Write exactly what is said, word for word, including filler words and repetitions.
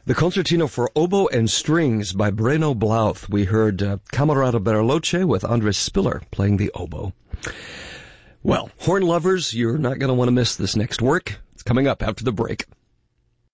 The Concertino for Oboe and Strings by Breno Blauth. We heard uh, Camerata Bariloche with Andres Spiller playing the oboe. Well, horn lovers, you're not going to want to miss this next work. It's coming up after the break.